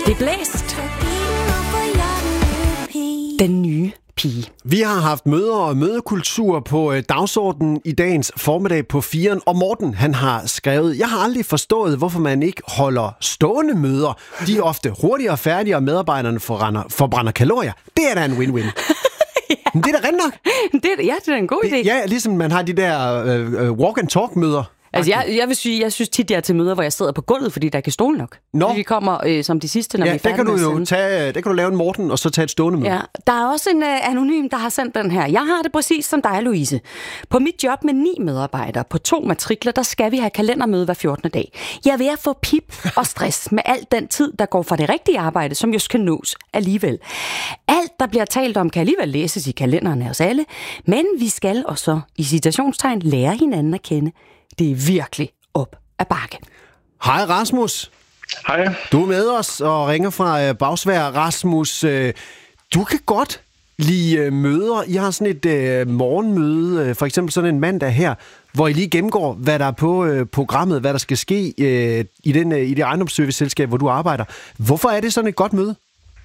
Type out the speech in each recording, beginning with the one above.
Det er blæst. Den nye pige. Vi har haft møder og mødekultur på dagsordenen i dagens formiddag på 4'eren, og Morten, han har skrevet: Jeg har aldrig forstået, hvorfor man ikke holder stående møder. De er ofte hurtigere og færdigere, og medarbejderne forbrænder kalorier. Det er da en win-win. Ja. Men det er da rent nok. Det er da en god idé. Ja, ligesom man har de der walk-and-talk-møder. Altså, jeg vil sige, jeg synes tit, jeg er til møder, hvor jeg sidder på gulvet, fordi der ikke er stole nok. Fordi vi kommer som de sidste, når vi er færdige med at sende. Der kan du lave en Morten, og så tage et stående møde. Ja, der er også en anonym, der har sendt den her. Jeg har det præcis som dig, Louise. På mit job med 9 medarbejdere på 2 matrikler, der skal vi have kalendermøde hver 14. dag. Jeg er ved at få pip og stress med al den tid, der går fra det rigtige arbejde, som jo skal nås alligevel. Alt, der bliver talt om, kan alligevel læses i kalenderne hos alle, men vi skal også i citationstegn lære hinanden at kende. Det er virkelig op ad bakke. Hej Rasmus. Hej. Du er med os og ringer fra Bagsværd. Rasmus, du kan godt lide møder. I har sådan et morgenmøde, for eksempel sådan en mandag her, hvor I lige gennemgår, hvad der er på programmet, hvad der skal ske i det ejendomsserviceselskab, hvor du arbejder. Hvorfor er det sådan et godt møde?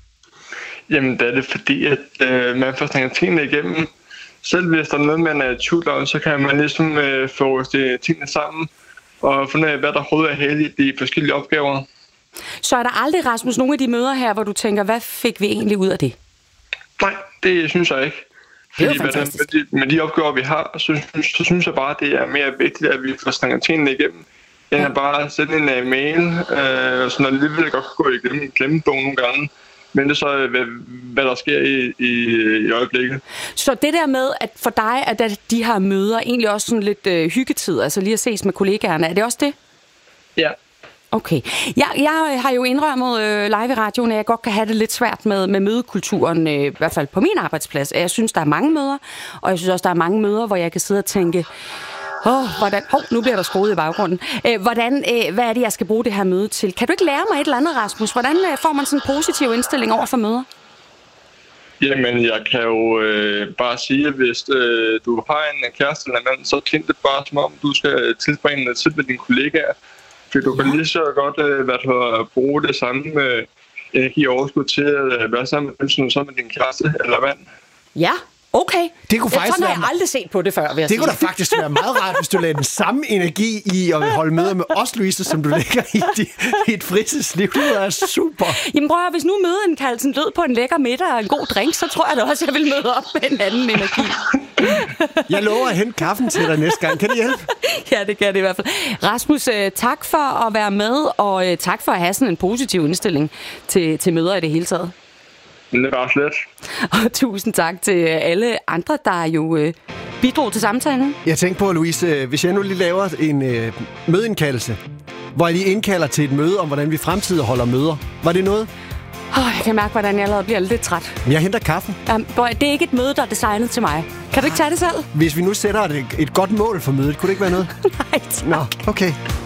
Jamen, det er det fordi, at man får snakket tingene igennem. Selv hvis der er noget, man er i tvivl om, så kan man ligesom få tingene sammen og finde ud af, hvad der overhovedet er heldigt i de forskellige opgaver. Så er der aldrig, Rasmus, nogle af de møder her, hvor du tænker, hvad fik vi egentlig ud af det? Nej, det synes jeg ikke. Fordi med de opgaver, vi har, så synes jeg bare, det er mere vigtigt, at vi får snakket tingene igennem, end at bare sende en mail, så når det alligevel godt kan gå i glemmebogen nogle gange. Men det er så, hvad der sker i øjeblikket. Så det der med, at for dig, at de her møder egentlig også sådan lidt hyggetid, altså lige at ses med kollegaerne, er det også det? Ja. Okay. Jeg har jo indrømmet live i radioen, at jeg godt kan have det lidt svært med mødekulturen, i hvert fald på min arbejdsplads. Jeg synes, der er mange møder, og jeg synes også, der er mange møder, hvor jeg kan sidde og tænke, nu bliver der skruet i baggrunden. Hvad er det, jeg skal bruge det her møde til? Kan du ikke lære mig et eller andet, Rasmus? Hvordan får man sådan en positiv indstilling over for møder? Jamen, jeg kan jo bare sige, at hvis du har en kæreste eller mand, så tænk det bare som om, du skal tilbringe noget tid med dine kollegaer. For du kan lige så godt bruge det samme energi og overskud til at være sammen med din kæreste eller mand. Ja. Okay. Det kunne faktisk sådan har jeg aldrig set på det før, vil jeg sige. Kunne da faktisk være meget rart, hvis du lagde den samme energi i at holde møder med os, Louise, som du lægger i dit fritidsliv. Det er super. Jamen prøv at, hvis nu mødeindkaldelsen lød på en lækker middag og en god drink, så tror jeg da også, jeg vil møde op med en anden energi. Jeg lover at hente kaffen til dig næste gang. Kan det hjælpe? Ja, det kan det i hvert fald. Rasmus, tak for at være med, og tak for at have sådan en positiv indstilling til møder i det hele taget. Det var slet. Og tusind tak til alle andre, der jo bidrog til samtalen. Jeg tænkte på, Louise, hvis jeg nu lige laver en mødeindkaldelse, hvor jeg lige indkalder til et møde om, hvordan vi fremtidig holder møder. Var det noget? Jeg kan mærke, hvordan jeg allerede bliver lidt træt. Jeg henter kaffen. Det er ikke et møde, der er designet til mig. Kan du ikke tage det selv? Hvis vi nu sætter et godt mål for mødet, kunne det ikke være noget? Nej, tak. Nå, okay.